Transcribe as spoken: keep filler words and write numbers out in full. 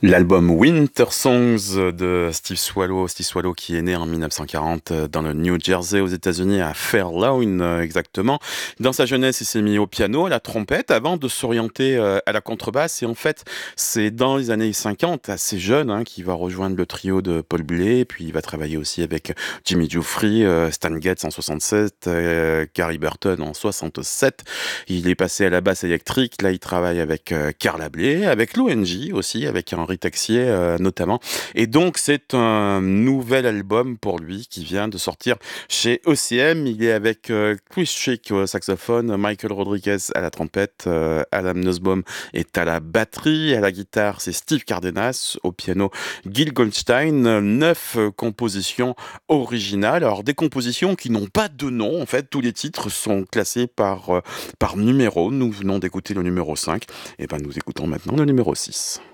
L'album Winter Songs de Steve Swallow, Steve Swallow qui est né en mille neuf cent quarante dans le New Jersey aux États-Unis, à Fairlawn euh, exactement. Dans sa jeunesse, il s'est mis au piano, à la trompette, avant de s'orienter euh, à la contrebasse. Et en fait, c'est dans les années cinquante, assez jeune, hein, qu'il va rejoindre le trio de Paul Bley. Puis il va travailler aussi avec Jimmy Giuffre, euh, Stan Getz en soixante-sept, euh, Gary Burton en soixante-sept. Il est passé à la basse électrique. Là, il travaille avec euh, Carla Bley, avec Lou N G aussi, avec Henri Texier euh, notamment. Et donc, c'est un nouvel album pour lui qui vient de sortir chez E C M. Il est avec euh, Chris Chick au saxophone, Michael Rodriguez à la trompette, euh, Adam Nussbaum est à la batterie, à la guitare, c'est Steve Cardenas, au piano, Gil Goldstein. Neuf euh, compositions originales. Alors, des compositions qui n'ont pas de nom. En fait, tous les titres sont classés par, euh, par numéro. Nous venons d'écouter le numéro cinq. Et ben, nous écoutons maintenant le numéro six.